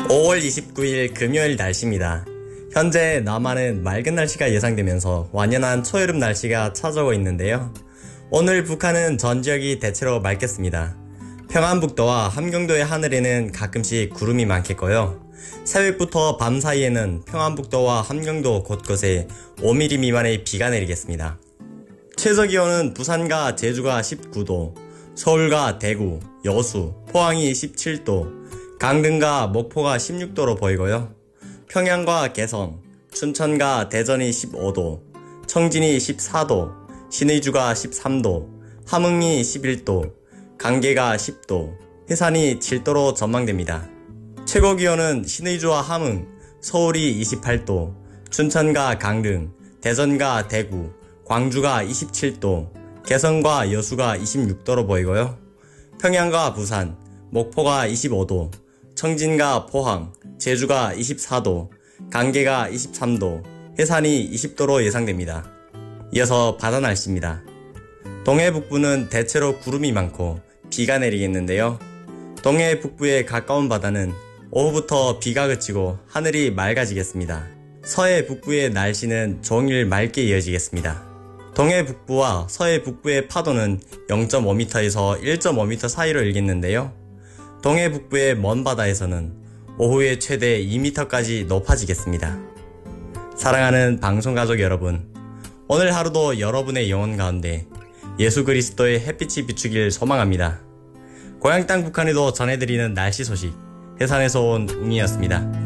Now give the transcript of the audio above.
5월 29일 금요일 날씨입니다. 현재 남한은 맑은 날씨가 예상되면서 완연한 초여름 날씨가 찾아오고 있는데요. 오늘 북한은 전 지역이 대체로 맑겠습니다. 평안북도와 함경도의 하늘에는 가끔씩 구름이 많겠고요. 새벽부터 밤 사이에는 평안북도와 함경도 곳곳에 5mm 미만의 비가 내리겠습니다. 최저기온은 부산과 제주가 19도, 서울과 대구, 여수, 포항이 17도, 강릉과 목포가 16도로 보이고요. 평양과 개성, 춘천과 대전이 15도, 청진이 14도, 신의주가 13도, 함흥이 11도, 강계가 10도, 해산이 7도로 전망됩니다. 최고기온은 신의주와 함흥, 서울이 28도, 춘천과 강릉, 대전과 대구, 광주가 27도, 개성과 여수가 26도로 보이고요. 평양과 부산, 목포가 25도, 청진과 포항, 제주가 24도, 강계가 23도, 해산이 20도로 예상됩니다. 이어서 바다 날씨입니다. 동해 북부는 대체로 구름이 많고 비가 내리겠는데요. 동해 북부에 가까운 바다는 오후부터 비가 그치고 하늘이 맑아지겠습니다. 서해 북부의 날씨는 종일 맑게 이어지겠습니다. 동해 북부와 서해 북부의 파도는 0.5m에서 1.5m 사이로 일겠는데요. 동해 북부의 먼 바다에서는 오후에 최대 2m까지 높아지겠습니다. 사랑하는 방송가족 여러분, 오늘 하루도 여러분의 영혼 가운데 예수 그리스도의 햇빛이 비추길 소망합니다. 고향 땅 북한에도 전해드리는 날씨 소식, 해산에서 온 웅이었습니다.